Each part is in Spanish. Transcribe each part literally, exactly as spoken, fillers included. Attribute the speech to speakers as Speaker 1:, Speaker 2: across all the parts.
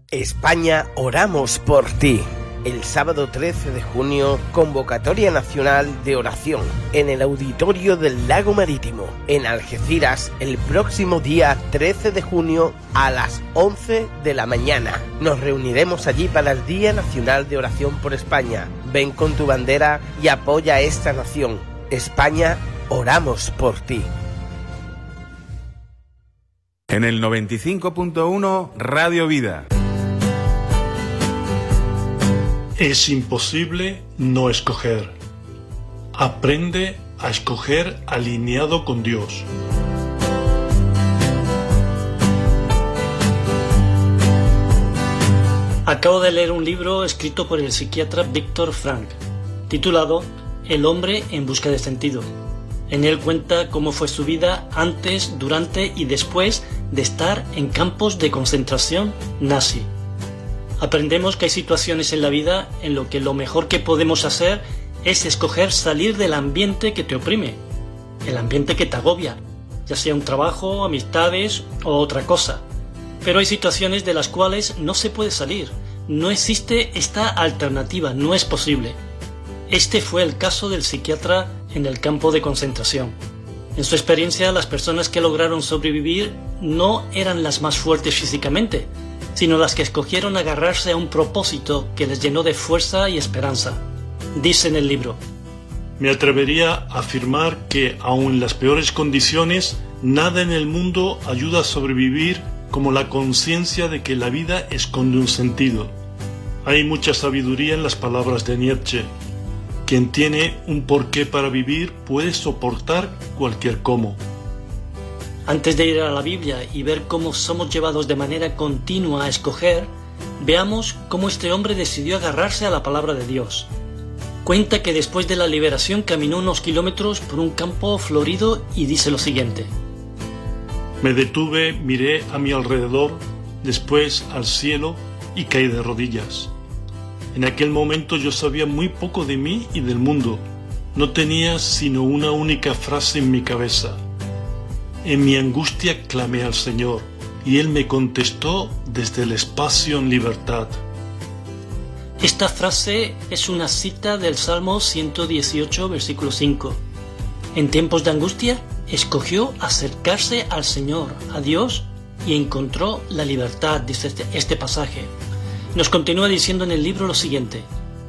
Speaker 1: España, oramos por ti. El sábado trece de junio, convocatoria nacional de oración en el auditorio del Lago Marítimo, en Algeciras, el próximo día trece de junio a las once de la mañana. Nos reuniremos allí para el Día Nacional de Oración por España. Ven con tu bandera y apoya a esta nación. España, oramos por ti.
Speaker 2: En el noventa y cinco punto uno, Radio Vida.
Speaker 3: Es imposible no escoger. Aprende a escoger alineado con Dios.
Speaker 4: Acabo de leer un libro escrito por el psiquiatra Viktor Frankl, titulado El hombre en busca de sentido. En él cuenta cómo fue su vida antes, durante y después de estar en campos de concentración nazi. Aprendemos que hay situaciones en la vida en lo que lo mejor que podemos hacer es escoger salir del ambiente que te oprime, el ambiente que te agobia, ya sea un trabajo, amistades o otra cosa. Pero hay situaciones de las cuales no se puede salir, no existe esta alternativa, no es posible. Este fue el caso del psiquiatra en el campo de concentración. En su experiencia, las personas que lograron sobrevivir no eran las más fuertes físicamente, sino las que escogieron agarrarse a un propósito que les llenó de fuerza y esperanza. Dice en el libro:
Speaker 3: Me atrevería a afirmar que, aun en las peores condiciones, nada en el mundo ayuda a sobrevivir como la conciencia de que la vida esconde un sentido. Hay mucha sabiduría en las palabras de Nietzsche. Quien tiene un porqué para vivir puede soportar cualquier cómo.
Speaker 4: Antes de ir a la Biblia y ver cómo somos llevados de manera continua a escoger, veamos cómo este hombre decidió agarrarse a la palabra de Dios. Cuenta que después de la liberación caminó unos kilómetros por un campo florido y dice lo siguiente:
Speaker 3: Me detuve, miré a mi alrededor, después al cielo y caí de rodillas. En aquel momento yo sabía muy poco de mí y del mundo. No tenía sino una única frase en mi cabeza. En mi angustia clamé al Señor, y Él me contestó desde el espacio en libertad.
Speaker 4: Esta frase es una cita del Salmo ciento dieciocho, versículo cinco. En tiempos de angustia, escogió acercarse al Señor, a Dios, y encontró la libertad, dice este, este pasaje. Nos continúa diciendo en el libro lo siguiente: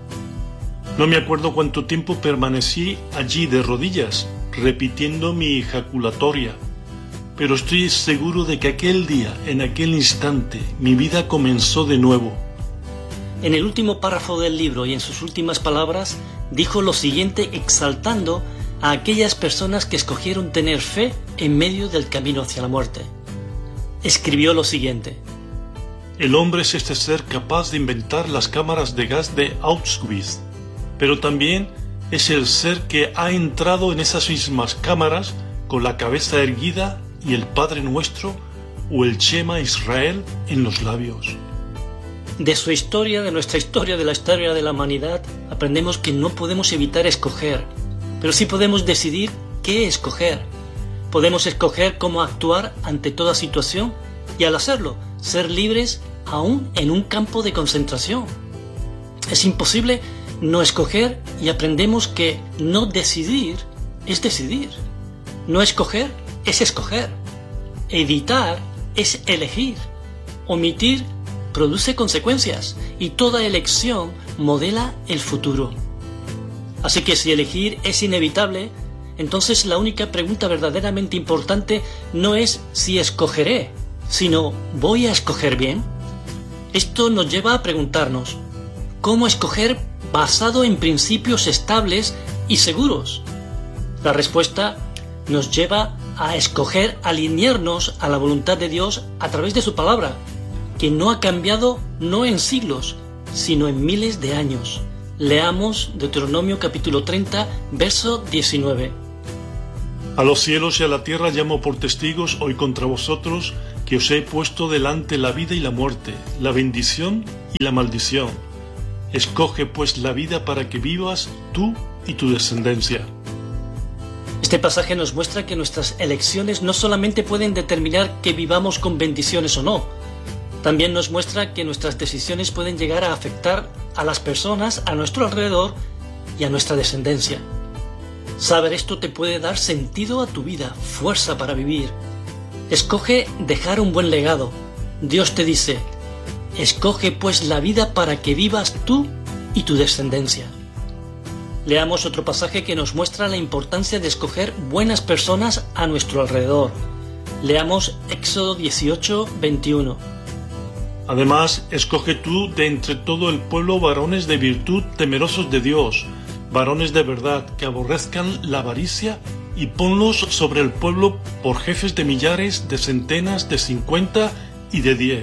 Speaker 3: No me acuerdo cuánto tiempo permanecí allí de rodillas, repitiendo mi ejaculatoria. Pero estoy seguro de que aquel día, en aquel instante, mi vida comenzó de nuevo.
Speaker 4: En el último párrafo del libro y en sus últimas palabras, dijo lo siguiente exaltando a aquellas personas que escogieron tener fe en medio del camino hacia la muerte. Escribió lo siguiente:
Speaker 3: El hombre es este ser capaz de inventar las cámaras de gas de Auschwitz, pero también es el ser que ha entrado en esas mismas cámaras con la cabeza erguida y el Padre Nuestro o el Shema Israel en los labios.
Speaker 4: De su historia, de nuestra historia, de la historia de la humanidad, aprendemos que no podemos evitar escoger, pero sí podemos decidir qué escoger. Podemos escoger cómo actuar ante toda situación y, al hacerlo, ser libres aún en un campo de concentración. Es imposible no escoger y aprendemos que no decidir es decidir. No escoger es escoger. Evitar es elegir. Omitir produce consecuencias y toda elección modela el futuro. Así que si elegir es inevitable, entonces la única pregunta verdaderamente importante no es si escogeré, sino ¿voy a escoger bien? Esto nos lleva a preguntarnos, ¿cómo escoger basado en principios estables y seguros? La respuesta nos lleva a escoger alinearnos a la voluntad de Dios a través de su palabra, que no ha cambiado no en siglos, sino en miles de años. Leamos Deuteronomio capítulo treinta, verso diecinueve.
Speaker 3: A los cielos y a la tierra llamo por testigos hoy contra vosotros, que os he puesto delante la vida y la muerte, la bendición y la maldición. Escoge pues la vida para que vivas tú y tu descendencia.
Speaker 4: Este pasaje nos muestra que nuestras elecciones no solamente pueden determinar que vivamos con bendiciones o no, También nos muestra que nuestras decisiones pueden llegar a afectar a las personas a nuestro alrededor y a nuestra descendencia. Saber esto te puede dar sentido a tu vida, fuerza para vivir. Escoge dejar un buen legado. Dios te dice: escoge pues la vida para que vivas tú y tu descendencia. Leamos otro pasaje que nos muestra la importancia de escoger buenas personas a nuestro alrededor. Leamos Éxodo dieciocho, veintiuno.
Speaker 3: Además, escoge tú de entre todo el pueblo varones de virtud temerosos de Dios, varones de verdad que aborrezcan la avaricia, y ponlos sobre el pueblo por jefes de millares, de centenas, de cincuenta y de diez.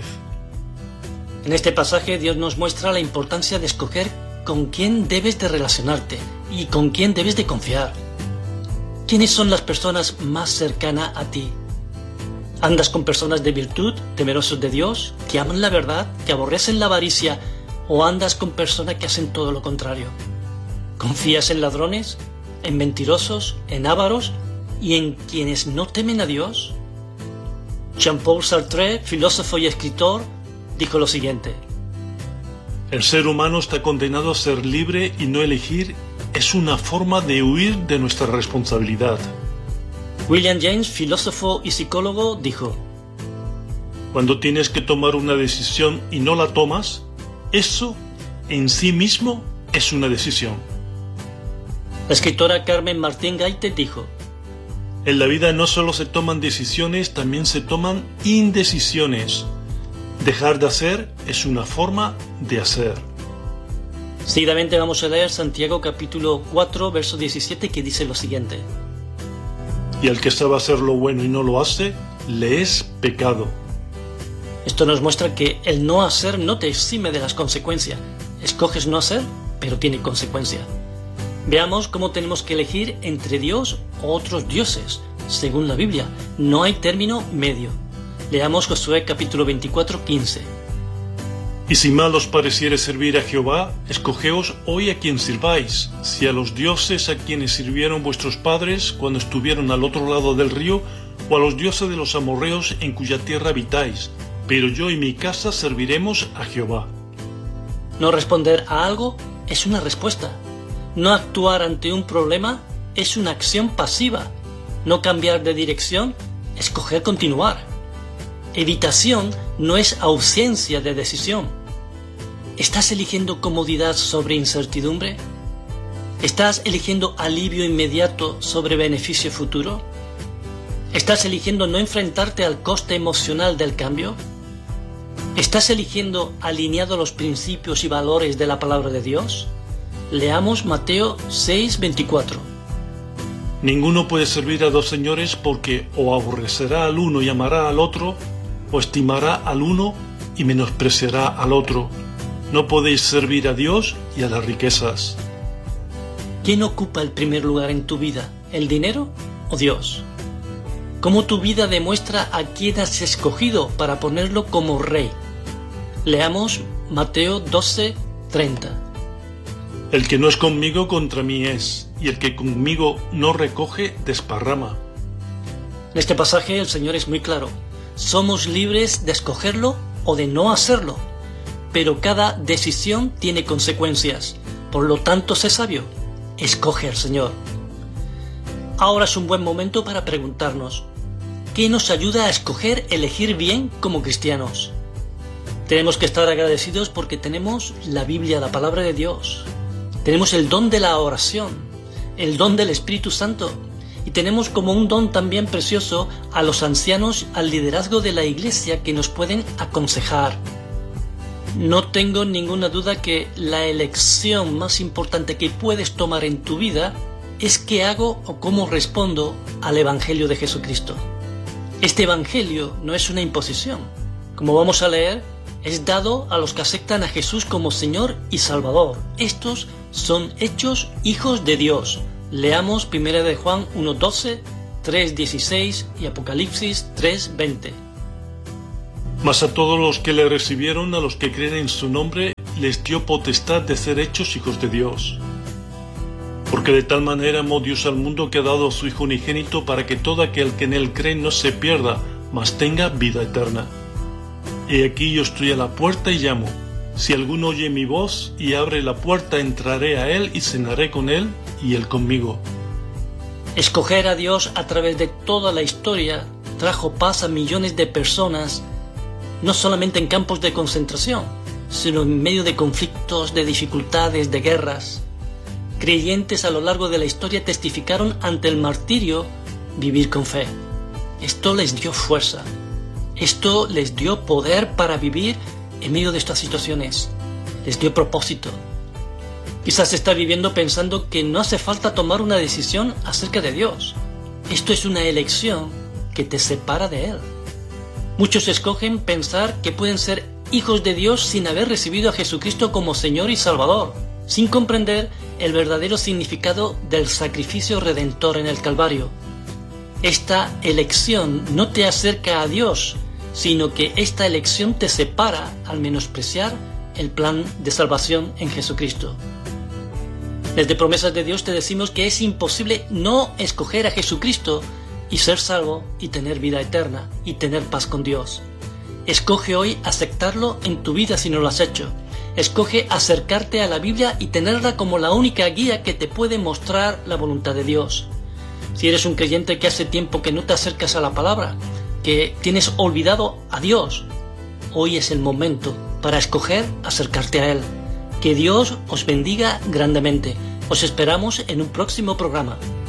Speaker 4: En este pasaje Dios nos muestra la importancia de escoger con quién debes de relacionarte y con quién debes de confiar. ¿Quiénes son las personas más cercanas a ti? ¿Andas con personas de virtud, temerosos de Dios, que aman la verdad, que aborrecen la avaricia, o andas con personas que hacen todo lo contrario? ¿Confías en ladrones, en mentirosos, en ávaros y en quienes no temen a Dios? Jean-Paul Sartre, filósofo y escritor, dijo lo siguiente:
Speaker 3: el ser humano está condenado a ser libre, y no elegir es una forma de huir de nuestra responsabilidad.
Speaker 4: William James, filósofo y psicólogo, dijo:
Speaker 3: cuando tienes que tomar una decisión y no la tomas, eso en sí mismo es una decisión.
Speaker 4: La escritora Carmen Martín Gaite dijo:
Speaker 3: en la vida no solo se toman decisiones, también se toman indecisiones. Dejar de hacer es una forma de hacer.
Speaker 4: Seguidamente vamos a leer Santiago capítulo cuatro, verso diecisiete, que dice lo siguiente:
Speaker 3: y al que sabe hacer lo bueno y no lo hace, le es pecado.
Speaker 4: Esto nos muestra que el no hacer no te exime de las consecuencias. Escoges no hacer, pero tiene consecuencia. Veamos cómo tenemos que elegir entre Dios o otros dioses. Según la Biblia, no hay término medio. Leamos Josué capítulo veinticuatro, quince.
Speaker 3: Y si mal os pareciere servir a Jehová, escogeos hoy a quien sirváis, si a los dioses a quienes sirvieron vuestros padres cuando estuvieron al otro lado del río, o a los dioses de los amorreos en cuya tierra habitáis, pero yo y mi casa serviremos a Jehová.
Speaker 4: No responder a algo es una respuesta. No actuar ante un problema es una acción pasiva. No cambiar de dirección, escoger continuar. Evitación no es ausencia de decisión. ¿Estás eligiendo comodidad sobre incertidumbre? ¿Estás eligiendo alivio inmediato sobre beneficio futuro? ¿Estás eligiendo no enfrentarte al coste emocional del cambio? ¿Estás eligiendo alineado a los principios y valores de la palabra de Dios? Leamos Mateo seis, veinticuatro.
Speaker 3: Ninguno puede servir a dos señores, porque o aborrecerá al uno y amará al otro, o estimará al uno y menospreciará al otro. No podéis servir a Dios y a las riquezas.
Speaker 4: ¿Quién ocupa el primer lugar en tu vida? ¿El dinero o Dios? ¿Cómo tu vida demuestra a quién has escogido para ponerlo como rey? Leamos Mateo doce, treinta.
Speaker 3: El que no es conmigo contra mí es, y el que conmigo no recoge desparrama.
Speaker 4: En este pasaje el Señor es muy claro. Somos libres de escogerlo o de no hacerlo, pero cada decisión tiene consecuencias. Por lo tanto, sé sabio, escoge al Señor. Ahora es un buen momento para preguntarnos: ¿qué nos ayuda a escoger elegir bien como cristianos? Tenemos que estar agradecidos porque tenemos la Biblia, la palabra de Dios. Tenemos el don de la oración, el don del Espíritu Santo, y tenemos como un don también precioso a los ancianos, al liderazgo de la Iglesia, que nos pueden aconsejar. No tengo ninguna duda que la elección más importante que puedes tomar en tu vida es qué hago o cómo respondo al Evangelio de Jesucristo. Este Evangelio no es una imposición. Como vamos a leer, es dado a los que aceptan a Jesús como Señor y Salvador. Estos son hechos hijos de Dios. Leamos primera de Juan uno doce, tres dieciséis y Apocalipsis tres veinte.
Speaker 3: Mas a todos los que le recibieron, a los que creen en su nombre, les dio potestad de ser hechos hijos de Dios. Porque de tal manera amó Dios al mundo, que ha dado a su Hijo unigénito, para que todo aquel que en él cree no se pierda, mas tenga vida eterna. He aquí yo estoy a la puerta y llamo. Si alguno oye mi voz y abre la puerta, entraré a él y cenaré con él y él conmigo.
Speaker 4: Escoger a Dios a través de toda la historia trajo paz a millones de personas, no solamente en campos de concentración, sino en medio de conflictos, de dificultades, de guerras. Creyentes a lo largo de la historia testificaron ante el martirio vivir con fe. Esto les dio fuerza. Esto les dio poder para vivir en medio de estas situaciones. Les dio propósito. Quizás está viviendo pensando que no hace falta tomar una decisión acerca de Dios. Esto es una elección que te separa de Él. Muchos escogen pensar que pueden ser hijos de Dios sin haber recibido a Jesucristo como Señor y Salvador, sin comprender el verdadero significado del sacrificio redentor en el Calvario. Esta elección no te acerca a Dios, sino que esta elección te separa al menospreciar el plan de salvación en Jesucristo. Desde Promesas de Dios te decimos que es imposible no escoger a Jesucristo y ser salvo y tener vida eterna y tener paz con Dios. Escoge hoy aceptarlo en tu vida si no lo has hecho. Escoge acercarte a la Biblia y tenerla como la única guía que te puede mostrar la voluntad de Dios. Si eres un creyente que hace tiempo que no te acercas a la palabra, que tienes olvidado a Dios, hoy es el momento para escoger acercarte a Él. Que Dios os bendiga grandemente. Os esperamos en un próximo programa.